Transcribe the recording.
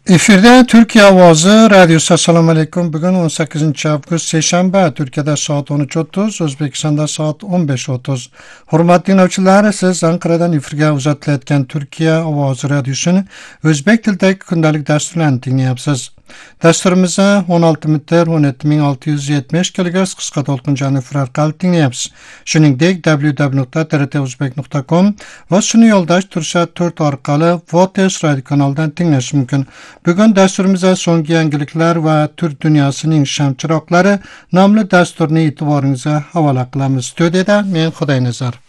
Efirde Türkiye Ovozi Radyosu. Assalomu alaykum. Bugun 18 avgust seshanba. Turkiyada soat 13:30, O'zbekistonda soat 15:30. Hurmatli dinleyiciler, siz Ankara'dan efirga uzatilayotgan Turkiya Ovozi Radiosini o'zbek tilidagi kundalik dasturlarni tinglayapsiz. Dasturimizda 16 metr 17670 kHz qisqa to'lqinli efir orqali tinglayapsiz. Shuningdek, www.rtozbek.com va shuni yo'ldosh Tursa 4 orqali VOTS radio kanalidan tinglash mumkin. Bugun dasturimizda so'nggi yangiliklar va Turk dunyosining shamchiroqlari nomli dasturni e'tiboringizga havola qilamiz. Studiyada men Xudoynazar.